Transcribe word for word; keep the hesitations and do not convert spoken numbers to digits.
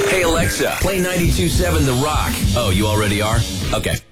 Hey, Alexa, play ninety-two point seven The Rock. Oh, you already are? Okay.